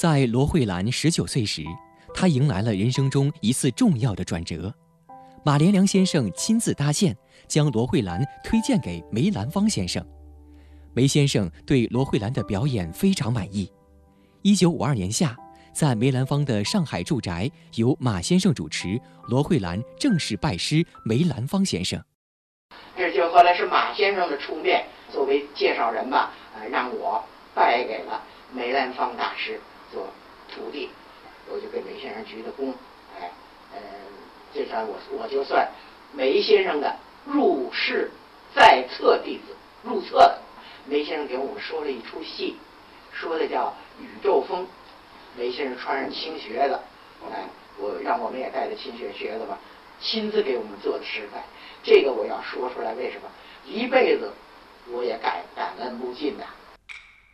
在罗慧兰19岁时，她迎来了人生中一次重要的转折。马连良先生亲自搭线，将罗慧兰推荐给梅兰芳先生。梅先生对罗慧兰的表演非常满意。1952年夏，在梅兰芳的上海住宅，由马先生主持，罗慧兰正式拜师梅兰芳先生。 这就后来是马先生的出面，作为介绍人吧，让我拜给了梅兰芳大师做徒弟，我就给梅先生鞠的躬，这算我就算梅先生的入室在册弟子，入册的。梅先生给我们说了一出戏，说的叫《宇宙风》，梅先生穿上青靴子，让我们也带着青靴子吧，亲自给我们做的示范。这个我要说出来，为什么？一辈子我也感恩不尽的。